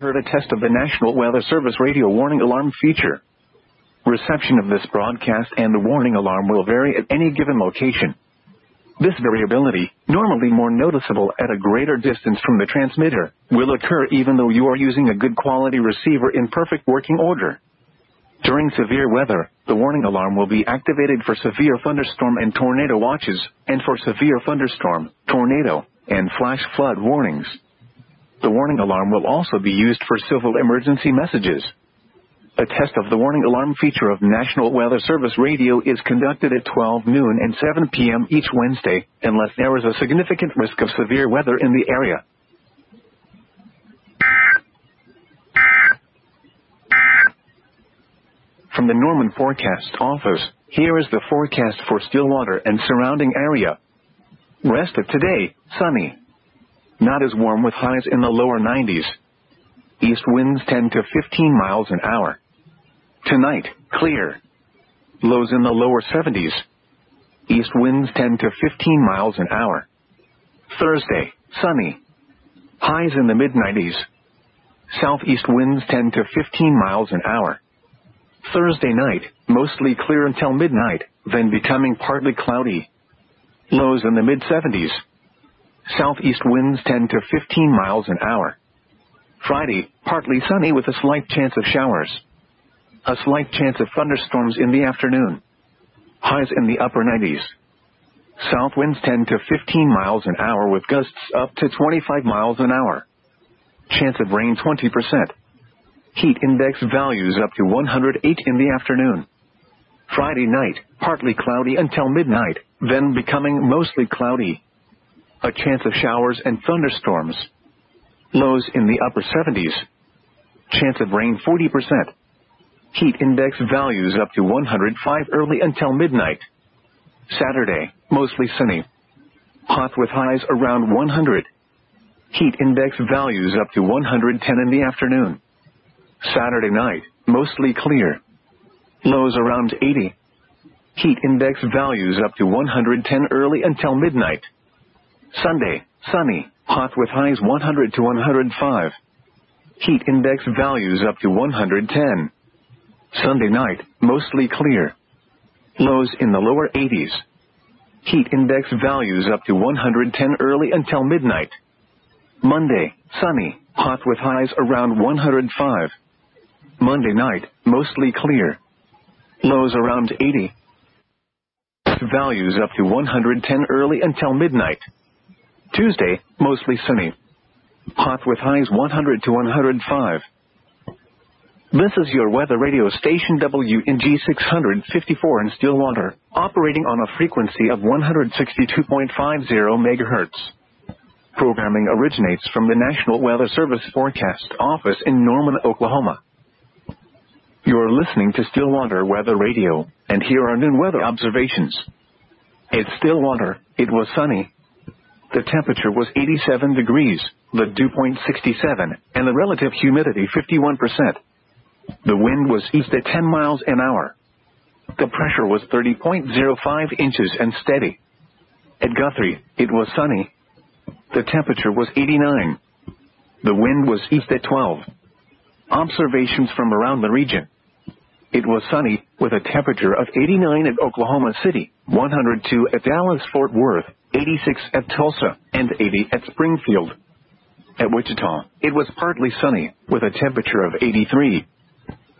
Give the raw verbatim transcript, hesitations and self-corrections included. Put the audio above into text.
heard a test of the National Weather Service radio warning alarm feature. Reception of this broadcast and the warning alarm will vary at any given location. This variability, normally more noticeable at a greater distance from the transmitter, will occur even though you are using a good quality receiver in perfect working order. During severe weather, the warning alarm will be activated for severe thunderstorm and tornado watches, and for severe thunderstorm, tornado, and flash flood warnings. The warning alarm will also be used for civil emergency messages. A test of the warning alarm feature of National Weather Service radio is conducted at twelve noon and seven p m each Wednesday, unless there is a significant risk of severe weather in the area. From the Norman Forecast Office, here is the forecast for Stillwater and surrounding area. Rest of today, sunny. Not as warm with highs in the lower nineties. East winds ten to fifteen miles an hour. Tonight, clear. Lows in the lower seventies. East winds ten to fifteen miles an hour. Thursday, sunny. Highs in the mid nineties. Southeast winds ten to fifteen miles an hour. Thursday night, mostly clear until midnight, then becoming partly cloudy. Lows in the mid seventies. Southeast winds ten to fifteen miles an hour. Friday, partly sunny with a slight chance of showers. A slight chance of thunderstorms in the afternoon. Highs in the upper nineties. South winds ten to fifteen miles an hour with gusts up to twenty-five miles an hour. Chance of rain twenty percent. Heat index values up to one hundred eight in the afternoon. Friday night, partly cloudy until midnight, then becoming mostly cloudy. A chance of showers and thunderstorms. Lows in the upper seventies. Chance of rain forty percent. Heat index values up to one hundred five early until midnight. Saturday, mostly sunny. Hot with highs around one hundred. Heat index values up to one hundred ten in the afternoon. Saturday night, mostly clear. Lows around eighty. Heat index values up to one hundred ten early until midnight. Sunday, sunny, hot with highs one hundred to one hundred five. Heat index values up to one hundred ten. Sunday night, mostly clear. Lows in the lower eighties. Heat index values up to one hundred ten early until midnight. Monday, sunny, hot with highs around one hundred five. Monday night, mostly clear. Lows around eighty. Values up to one hundred ten early until midnight. Tuesday, mostly sunny. Hot with highs one hundred to one hundred five. This is your weather radio station W N G six fifty-four in Stillwater, operating on a frequency of one hundred sixty-two point five zero megahertz. Programming originates from the National Weather Service Forecast Office in Norman, Oklahoma. You're listening to Stillwater Weather Radio, and here are noon weather observations. At Stillwater, it was sunny. The temperature was eighty-seven degrees, the dew point sixty-seven, and the relative humidity fifty-one percent. The wind was east at ten miles an hour. The pressure was thirty point zero five inches and steady. At Guthrie, it was sunny. The temperature was eighty-nine. The wind was east at twelve. Observations from around the region. It was sunny, with a temperature of eighty-nine at Oklahoma City, one hundred two at Dallas-Fort Worth, eighty-six at Tulsa, and eighty at Springfield. At Wichita, it was partly sunny, with a temperature of eighty-three.